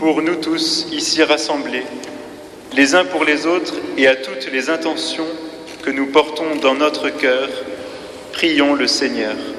pour nous tous ici rassemblés, les uns pour les autres et à toutes les intentions que nous portons dans notre cœur, prions le Seigneur.